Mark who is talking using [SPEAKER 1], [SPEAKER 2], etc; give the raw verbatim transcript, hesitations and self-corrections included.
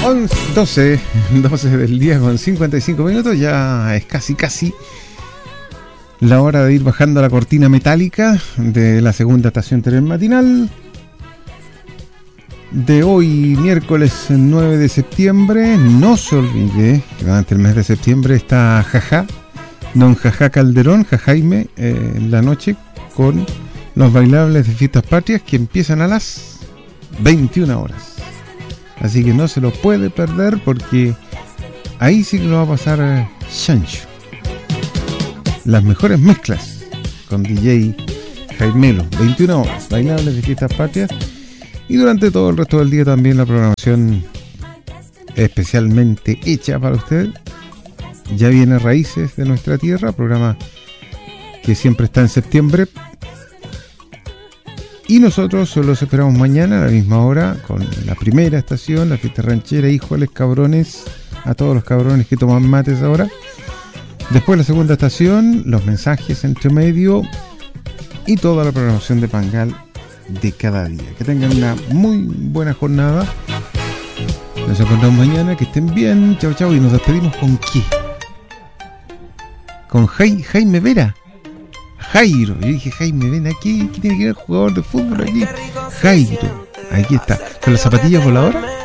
[SPEAKER 1] once, doce, doce del día con cincuenta y cinco minutos. Ya es casi casi la hora de ir bajando la cortina metálica de la segunda estación Tren Matinal de hoy, miércoles nueve de septiembre. No se olvide que durante el mes de septiembre está Jajá, don Jajá Calderón, Jajaime, eh, en la noche con los bailables de Fiestas Patrias que empiezan a las veintiuna horas. Así que no se lo puede perder porque ahí sí que lo va a pasar eh, Chancho. Las mejores mezclas con D J Jaimelo, veintiuna horas, bailables de Fiestas Patrias. Y durante todo el resto del día también la programación especialmente hecha para usted. Ya viene Raíces de Nuestra Tierra, programa que siempre está en septiembre. Y nosotros los esperamos mañana a la misma hora con la primera estación, la fiesta ranchera. Híjoles, cabrones, a todos los cabrones que toman mates ahora. Después la segunda estación, los mensajes entre medio y toda la programación de Pangal de cada día. Que tengan una muy buena jornada. Nos encontramos mañana, que estén bien. Chao, chao. Y nos despedimos con ¿qué? Con Jai, Jaime Vera. Jairo. Yo dije Jaime, ven aquí. ¿Qué tiene que ver el jugador de fútbol aquí? Jairo. Aquí está. ¿Con las zapatillas voladoras?